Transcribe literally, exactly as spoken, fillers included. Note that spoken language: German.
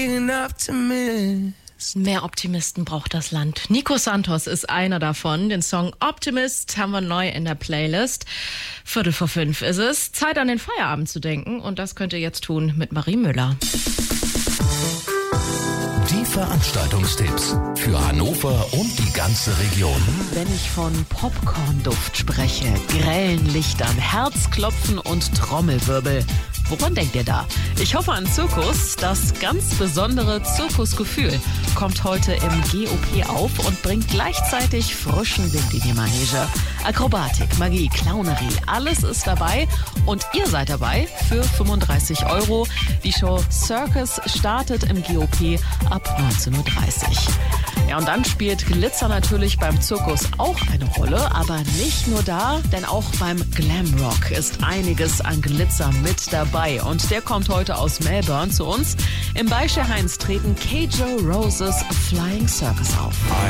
Mehr Optimisten braucht das Land. Nico Santos ist einer davon. Den Song Optimist haben wir neu in der Playlist. Viertel vor fünf ist es. Zeit, an den Feierabend zu denken. Und das könnt ihr jetzt tun mit Marie Müller. Die Veranstaltungstipps für Hannover und die ganze Region. Wenn ich von Popcorn-Duft spreche, grellen Lichtern, Herzklopfen und Trommelwirbel, woran denkt ihr da? Ich hoffe an Zirkus. Das ganz besondere Zirkusgefühl kommt heute im G O P auf und bringt gleichzeitig frischen Wind in die Manege. Akrobatik, Magie, Clownerie, alles ist dabei und ihr seid dabei für fünfunddreißig Euro. Die Show Circus startet im G O P ab neunzehn Uhr dreißig. Ja, und dann spielt Glitzer natürlich beim Zirkus auch eine Rolle, aber nicht nur da, denn auch beim Glamrock ist einiges an Glitzer mit dabei. Und der kommt heute aus Melbourne zu uns. Im Beische Heinz treten K J Roses Flying Circus auf.